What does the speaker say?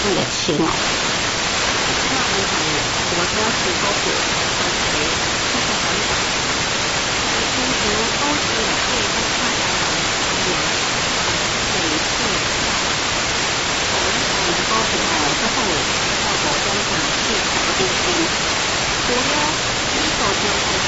也轻哦。那我想我们说是高铁，OK，这个很短。通常高铁也可以在大家每次我们高铁之后到国中场去小部分，除了一手交通